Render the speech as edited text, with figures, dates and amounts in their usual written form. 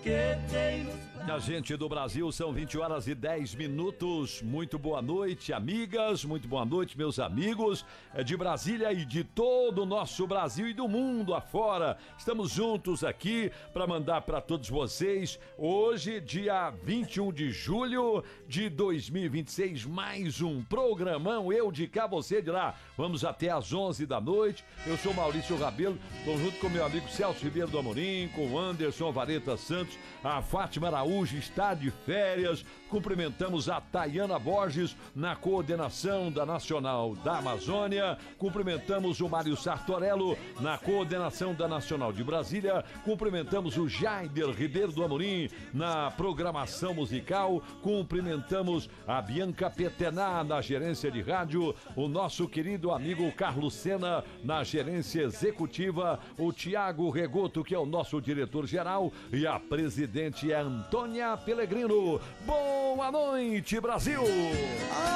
A gente do Brasil, são 20 horas e 10 minutos. Muito boa noite, amigas. Muito boa noite, meus amigos de Brasília e de todo o nosso Brasil e do mundo afora. Estamos juntos aqui para mandar para todos vocês, hoje, dia 21 de julho de 2026, mais um programão. Eu de cá, você de lá. Vamos até às 11 da noite. Eu sou Maurício Rabelo, estou junto com meu amigo Celso Ribeiro do Amorim, com o Anderson Vareta Santos, a Fátima Araújo está de férias. Cumprimentamos a Tayana Borges na coordenação da Nacional da Amazônia. Cumprimentamos o Mário Sartorello na coordenação da Nacional de Brasília. Cumprimentamos o Jaider Ribeiro do Amorim na programação musical. Cumprimentamos a Bianca Petená na gerência de rádio, o nosso querido amigo Carlos Sena na gerência executiva, o Tiago Regoto, que é o nosso diretor-geral, e a presidente é Antônia Pellegrino. Boa noite, Brasil!